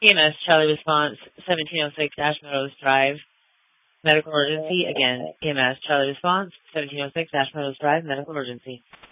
EMS, Charlie response, 1706 Ash Meadows Drive, medical emergency. Again, EMS, Charlie response, 1706 Ash Meadows Drive, medical emergency.